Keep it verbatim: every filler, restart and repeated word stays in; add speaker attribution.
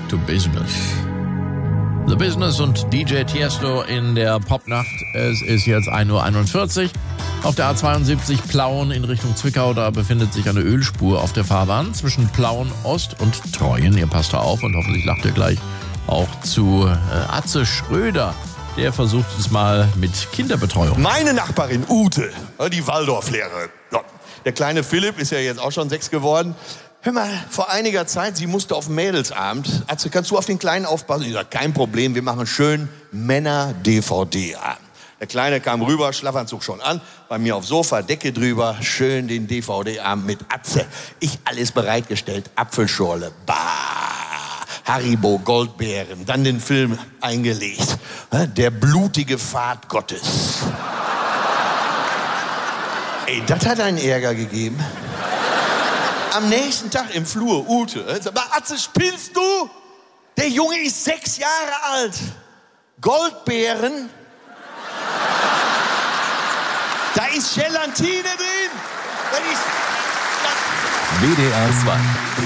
Speaker 1: to Business. The Business und D J Tiesto in der Popnacht. Es ist jetzt ein Uhr einundvierzig. Auf der A zweiundsiebzig Plauen in Richtung Zwickau, da befindet sich eine Ölspur auf der Fahrbahn zwischen Plauen Ost und Treuen. Ihr passt da auf und hoffentlich lacht ihr gleich auch zu äh, Atze Schröder. Der versucht es mal mit Kinderbetreuung.
Speaker 2: Meine Nachbarin Ute, die Waldorflehrerin. Der kleine Philipp ist ja jetzt auch schon sechs geworden. Hör mal, vor einiger Zeit, sie musste auf den Mädelsabend. Atze, kannst du auf den Kleinen aufpassen? Ich sag, kein Problem, wir machen schön Männer-D V D-Abend. Der Kleine kam rüber, Schlafanzug schon an, bei mir aufs Sofa, Decke drüber, schön den D V D-Abend mit Atze. Ich alles bereitgestellt, Apfelschorle, bah, Haribo, Goldbeeren, dann den Film eingelegt. Der blutige Pfad Gottes. Ey, das hat einen Ärger gegeben. Am nächsten Tag im Flur, Ute, sag mal, Atze, spinnst du? Der Junge ist sechs Jahre alt. Goldbeeren? Da ist Gelatine drin. Das ist...
Speaker 3: W D R zwei